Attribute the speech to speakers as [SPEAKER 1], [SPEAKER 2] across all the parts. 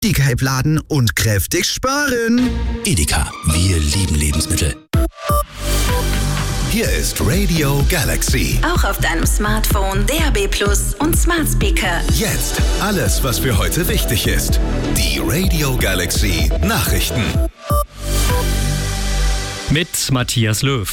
[SPEAKER 1] Edeka laden und kräftig sparen.
[SPEAKER 2] Edeka, wir lieben Lebensmittel.
[SPEAKER 3] Hier ist Radio Galaxy.
[SPEAKER 4] Auch auf deinem Smartphone, DAB+ und Smart Speaker.
[SPEAKER 3] Jetzt alles, was für heute wichtig ist. Die Radio Galaxy Nachrichten.
[SPEAKER 5] Mit Matthias Löw.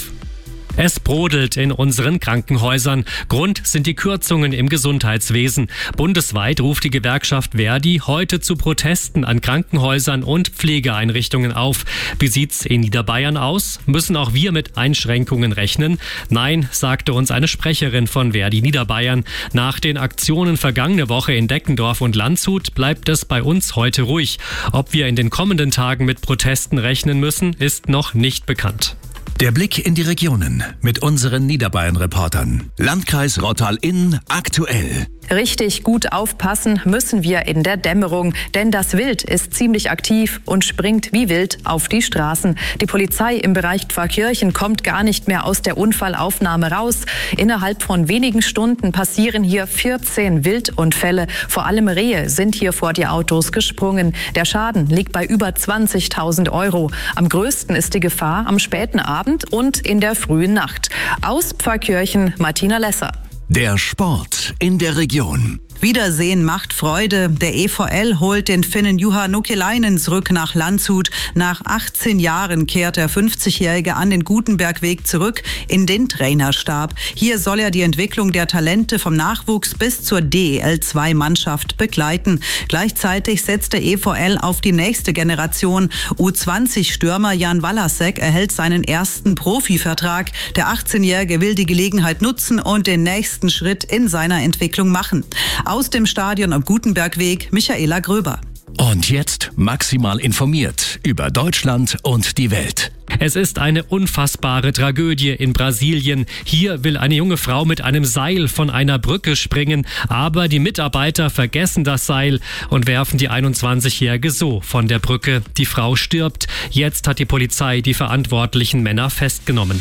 [SPEAKER 5] Es brodelt in unseren Krankenhäusern. Grund sind die Kürzungen im Gesundheitswesen. Bundesweit ruft die Gewerkschaft Verdi heute zu Protesten an Krankenhäusern und Pflegeeinrichtungen auf. Wie sieht's in Niederbayern aus? Müssen auch wir mit Einschränkungen rechnen? Nein, sagte uns eine Sprecherin von Verdi Niederbayern. Nach den Aktionen vergangene Woche in Deckendorf und Landshut bleibt es bei uns heute ruhig. Ob wir in den kommenden Tagen mit Protesten rechnen müssen, ist noch nicht bekannt.
[SPEAKER 2] Der Blick in die Regionen mit unseren Niederbayern-Reportern. Landkreis Rottal-Inn aktuell.
[SPEAKER 6] Richtig gut aufpassen müssen wir in der Dämmerung, denn das Wild ist ziemlich aktiv und springt wie wild auf die Straßen. Die Polizei im Bereich Pfarrkirchen kommt gar nicht mehr aus der Unfallaufnahme raus. Innerhalb von wenigen Stunden passieren hier 14 Wildunfälle. Vor allem Rehe sind hier vor die Autos gesprungen. Der Schaden liegt bei über 20.000 €. Am größten ist die Gefahr am späten Abend und in der frühen Nacht. Aus Pfarrkirchen Martina Lesser.
[SPEAKER 2] Der Sport in der Region.
[SPEAKER 7] Wiedersehen macht Freude. Der EVL holt den Finnen Juha Nokelainen zurück nach Landshut. Nach 18 Jahren kehrt der 50-Jährige an den Gutenbergweg zurück in den Trainerstab. Hier soll er die Entwicklung der Talente vom Nachwuchs bis zur DEL2-Mannschaft begleiten. Gleichzeitig setzt der EVL auf die nächste Generation. U20-Stürmer Jan Walasek erhält seinen ersten Profivertrag. Der 18-Jährige will die Gelegenheit nutzen und den nächsten Schritt in seiner Entwicklung machen. Aus dem Stadion am Gutenbergweg, Michaela Gröber.
[SPEAKER 2] Und jetzt maximal informiert über Deutschland und die Welt.
[SPEAKER 5] Es ist eine unfassbare Tragödie in Brasilien. Hier will eine junge Frau mit einem Seil von einer Brücke springen, aber die Mitarbeiter vergessen das Seil und werfen die 21-Jährige so von der Brücke. Die Frau stirbt. Jetzt hat die Polizei die verantwortlichen Männer festgenommen.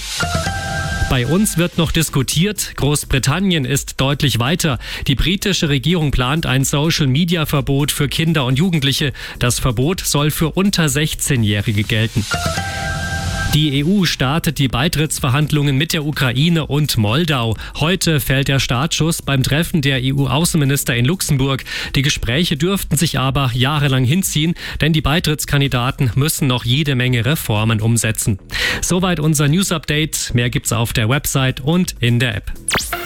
[SPEAKER 5] Bei uns wird noch diskutiert. Großbritannien ist deutlich weiter. Die britische Regierung plant ein Social-Media-Verbot für Kinder und Jugendliche. Das Verbot soll für unter 16-Jährige gelten. Die EU startet die Beitrittsverhandlungen mit der Ukraine und Moldau. Heute fällt der Startschuss beim Treffen der EU-Außenminister in Luxemburg. Die Gespräche dürften sich aber jahrelang hinziehen, denn die Beitrittskandidaten müssen noch jede Menge Reformen umsetzen. Soweit unser News-Update. Mehr gibt's auf der Website und in der App.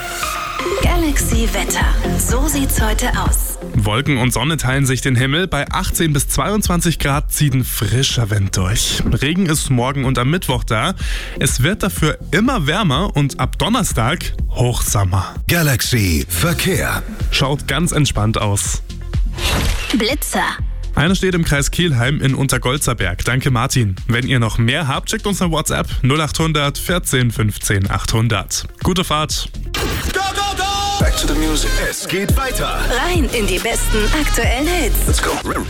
[SPEAKER 4] Galaxy Wetter. So sieht's heute aus.
[SPEAKER 8] Wolken und Sonne teilen sich den Himmel. Bei 18 bis 22 Grad zieht ein frischer Wind durch. Regen ist morgen und am Mittwoch da. Es wird dafür immer wärmer und ab Donnerstag Hochsommer.
[SPEAKER 3] Galaxy Verkehr.
[SPEAKER 8] Schaut ganz entspannt aus.
[SPEAKER 4] Blitzer.
[SPEAKER 8] Einer steht im Kreis Kelheim in Untergolzerberg. Danke Martin. Wenn ihr noch mehr habt, schickt uns eine WhatsApp 0800 14 15 800. Gute Fahrt.
[SPEAKER 3] Go, go, go! Back to the music. Es geht weiter.
[SPEAKER 4] Rein in die besten aktuellen Hits.
[SPEAKER 3] Let's go.